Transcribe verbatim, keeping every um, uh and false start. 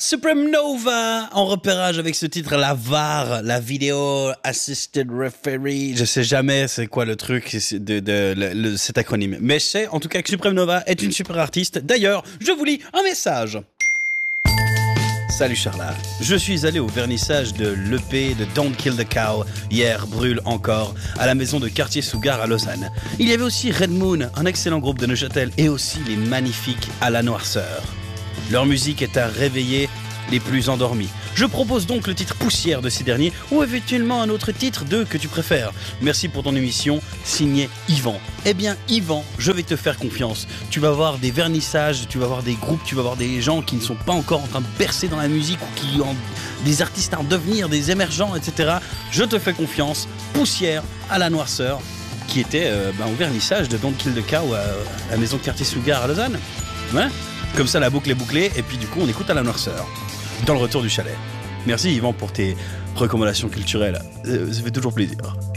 Supreme Nova en repérage avec ce titre, la V A R, la Video Assisted Referee. Je sais jamais c'est quoi le truc de, de, de le, cet acronyme, mais je sais en tout cas que Supreme Nova est une super artiste. D'ailleurs, je vous lis un message. Salut Charla, je suis allé au vernissage de l'E P de Don't Kill the Cow, hier, brûle encore, à la maison de Quartier Sougar à Lausanne. Il y avait aussi Red Moon, un excellent groupe de Neuchâtel, et aussi les magnifiques À la Noirceur. Leur musique est à réveiller les plus endormis. Je propose donc le titre Poussière de ces derniers, ou éventuellement un autre titre d'eux que tu préfères. Merci pour ton émission, signé Yvan. Eh bien Yvan, je vais te faire confiance. Tu vas voir des vernissages, tu vas voir des groupes, tu vas voir des gens qui ne sont pas encore en train de percer dans la musique, ou qui ont des artistes en devenir, des émergents, et cetera. Je te fais confiance. Poussière, À la Noirceur, qui était euh, ben, au vernissage de Don't Kill the Cow à, à la maison de Quartier Sougar à Lausanne. Ouais. Comme ça, la boucle est bouclée, et puis du coup, on écoute À la Noirceur, dans le retour du chalet. Merci Yvan pour tes recommandations culturelles, euh, ça fait toujours plaisir.